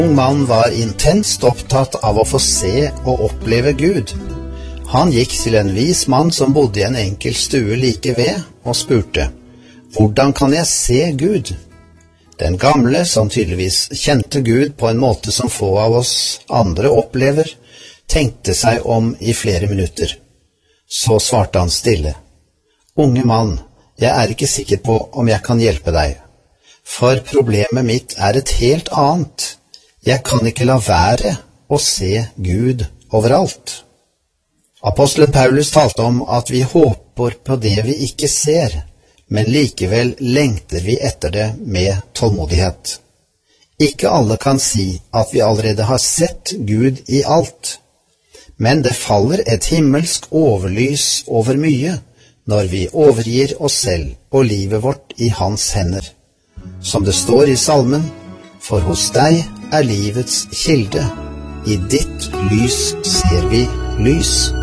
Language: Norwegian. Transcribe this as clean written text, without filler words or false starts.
ung mann var intenst opptatt av å få se og oppleve Gud. Han gikk til en vis mann som bodde i en enkel stue like ved, og spurte, «Hvordan kan jeg se Gud?» Den gamle, som tydeligvis kjente Gud på en måte som få av oss andre opplever, tenkte seg om i flere minutter. Så svarte han stille, «Unge mann, jeg er ikke sikker på om jeg kan hjelpe deg, for problemet mitt er et helt annet. Jeg kan ikke la være å se Gud overalt.» Apostelen Paulus talte om at vi håper på det vi ikke ser, men likevel lengter vi etter det med tålmodighet. Ikke alle kan si at vi allerede har sett Gud i alt, men det faller et himmelsk overlys over mye når vi overgir oss selv og livet vårt i hans hender. Som det står i salmen, «For hos deg er livets kilde, i ditt lys ser vi lys.»